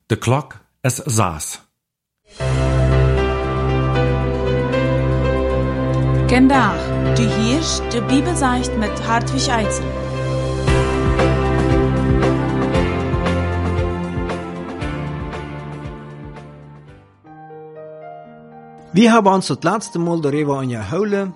De klok is 6. Vandaag, du hörst die Bibelsicht mit Hartwig Eitzel. Wir haben uns das letzte Mal darüber unterhalten,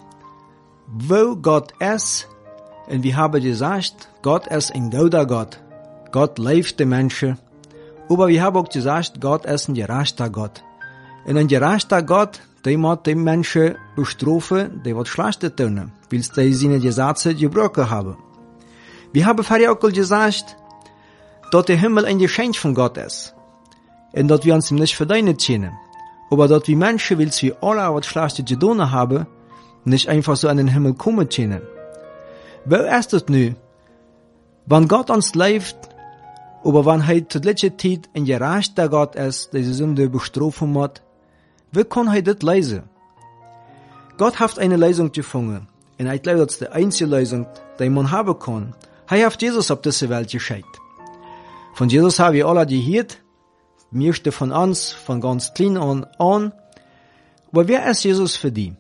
wo Gott ist, und wir haben gesagt, Gott ist ein guter Gott. Gott liebt die Menschen. Aber wir haben auch gesagt, Gott ist ein gerechter Gott. Und ein gerechter Gott, der muss die Menschen bestrafen, die was Schlechtes tun, weil sie seine Gesetze gebrochen haben. Wir haben vorher auch gesagt, dass der Himmel ein Geschenk von Gott ist. Und dass wir uns ihm nicht verdienen können. Aber dass wir Menschen, weil wir alle was Schlechtes getan haben, nicht einfach so an den Himmel kommen können. Wo ist das nun? Wenn Gott uns liebt, aber wenn zur letzten Zeit ein gerechter Gott ist, der die Sünde bestrafen muss, wie kann das lösen? Gott hat eine Lösung gefunden. Und ich glaube, das ist die einzige Lösung, die man haben kann. Er hat Jesus auf diese Welt geschickt. Von Jesus haben wir alle gehört, meiste von uns, von ganz klein an. Aber wer ist Jesus für die?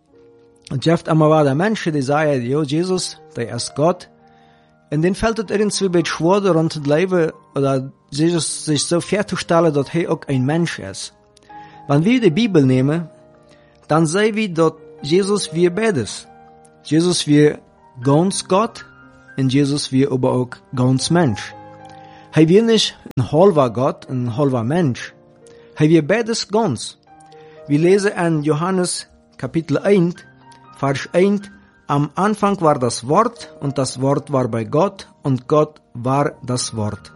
Und oft einmal war der Mensch, die sagen, ja, Jesus, der ist Gott. Und dann fällt es irgendwie bei schwer daran zu leben, oder Jesus sich so vorzustellen, dass er auch ein Mensch ist. Wenn wir die Bibel nehmen, dann sehen wir, dass Jesus wie beides. Jesus wie ganz Gott, und Jesus wie aber auch ganz Mensch. Er wie nicht ein halber Gott, ein halber Mensch. Er wie beides ganz. Wir lesen in Johannes Kapitel 1, Vers 1, am Anfang war das Wort, und das Wort war bei Gott, und Gott war das Wort.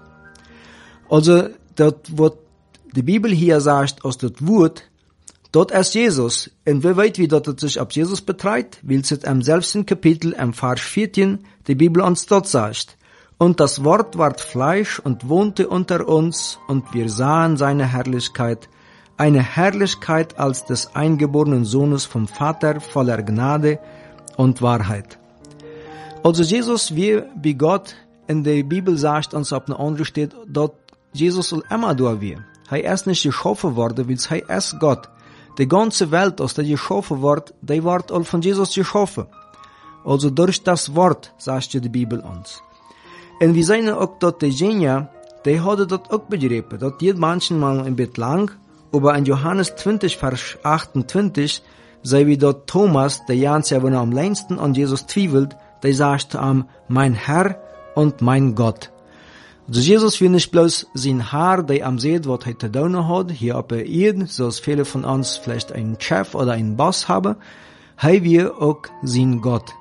Also, das, was die Bibel hier sagt, aus das Wort, dort ist Jesus. Und wie weit wie dort sich auf Jesus betreibt, will es im selben Kapitel, im Vers 14, die Bibel uns dort sagt. Und das Wort ward Fleisch und wohnte unter uns, und wir sahen seine Herrlichkeit, eine Herrlichkeit als des eingeborenen Sohnes vom Vater, voller Gnade und Wahrheit. Also Jesus, wie Gott in der Bibel sagt, uns auf einer anderen steht, dort Jesus soll immer da wie. Er ist nicht geschaffen worden, weil er ist Gott. Die ganze Welt, aus der geschaffen wird, die wird all von Jesus geschaffen. Also durch das Wort, sagt die Bibel uns. Und wir sehen auch, dass die Genia, die hatte das auch begriffen, dass jeder manchmal ein bisschen lang, aber in Johannes 20, Vers 28, sei wie dort Thomas, der Jansia, wenn am längsten an Jesus zweifelt, der sagt ihm, mein Herr und mein Gott. Also Jesus will nicht bloß sein Herr, der am sieht, was er zu tun hat, hier auf der Erde, so als viele von uns vielleicht einen Chef oder einen Boss haben, er will auch sein Gott.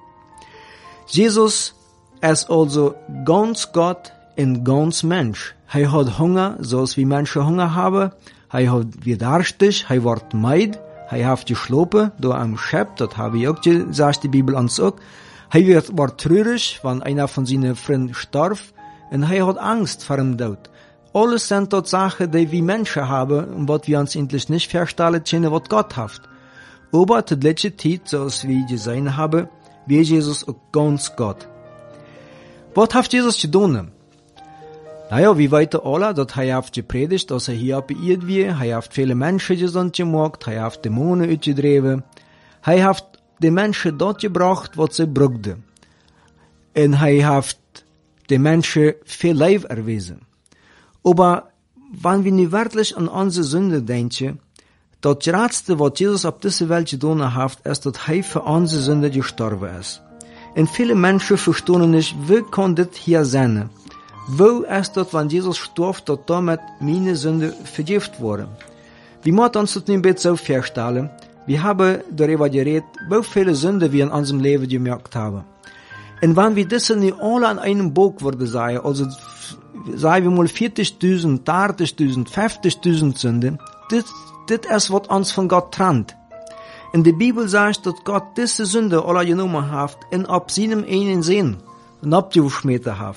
Jesus ist also ganz Gott und ganz Mensch. Er hat Hunger, so als wie Menschen Hunger haben, er hat wie darstig, er wird meid, er hat geschlafen, da am Schäpp, das habe ich auch gesagt, die Bibel uns auch. Er war traurig, wenn einer von seinen Freunden starb, und er hat Angst vor dem Tod. Alles sind dort Sachen, die wir Menschen haben, und was wir uns endlich nicht verstehen können, was Gott hat. Aber zur letzten Zeit, so als wir gesehen haben, wie Jesus auch ganz Gott. Was hat Jesus getan? Naja, wie weiter alle, dass er hat gepredigt, dass er hier auf der Erde war, er hat viele Menschen gesund gemacht, er hat Dämonen ausgedreven, er hat die Menschen dort gebracht, was sie brauchten. Und er hat die Menschen viel Leben erwiesen. Aber wenn wir nicht wirklich an unsere Sünde denken, das Größte, was Jesus auf dieser Welt getan hat, ist, dass er für unsere Sünde gestorben ist. Und viele Menschen verstehen nicht, wie kann das hier sein? Wo ist das, wenn Jesus starb, dass damit meine Sünde vergiftet wurde? Wir müssen uns das nicht so vorstellen. Wir haben darüber geredet, wie viele Sünden wir in unserem Leben gemacht haben. Und wenn wir das nicht alle an einem Buch würden sagen, also sagen wir mal 40.000, 30.000, 50.000 Sünden, das ist, was uns von Gott trennt. In der Bibel sagt, dass Gott diese Sünde alle genommen hat und ab seinem einen Sinn und abgeschmissen hat.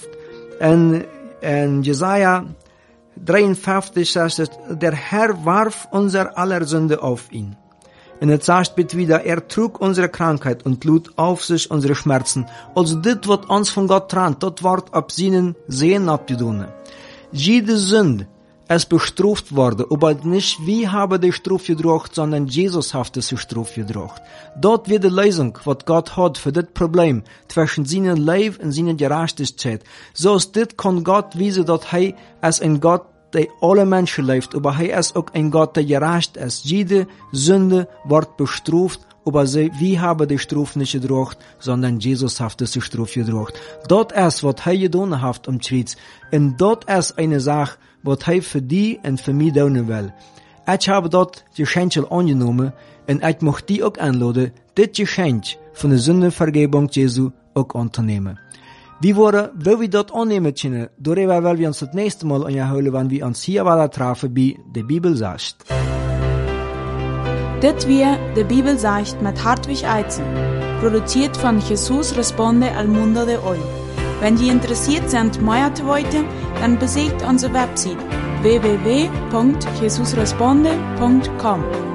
In Jesaja 53 sagt es, der Herr warf unser aller Sünde auf ihn. Und es sagt bitte wieder, er trug unsere Krankheit und lud auf sich unsere Schmerzen. Also das, was uns von Gott trennt, das wird ab seinen Sehen abgetan. Jede Sünde es bestraft worden, aber nicht wir haben die Strafe gedrocht, sondern Jesus hat die Strafe gedrocht. Dort wird die Lösung, was Gott hat für das Problem zwischen seinem Leben und seiner Gerechtigkeit. So ist das kann Gott wiesen, dass er als ein Gott, der alle Menschen lebt, aber er ist auch ein Gott, der gerecht ist. Jede Sünde wird bestraft, aber wir haben die Strafe nicht gedrocht, sondern Jesus hat die Strafe gedrocht. Dort ist, was er getan hat am Kreuz. Und dort ist eine Sache, was er für die und für mich tun will. Ich habe dort Geschenk angenommen und ich möchte die auch einladen, das Geschenk von der Sündenvergebung Jesu auch anzunehmen. Wie wir dort annehmen können, darüber werden wir uns das nächste Mal anholen, wenn wir uns hier weiter treffen, bei der Bibel sagt. Dit weer de Bibel sagt mit Hartwig Eizen, produziert von Jesus Responde al Mundo de Hoy. Wenn Sie interessiert sind, mehr zu wissen, dann besucht unsere Website www.jesusresponde.com.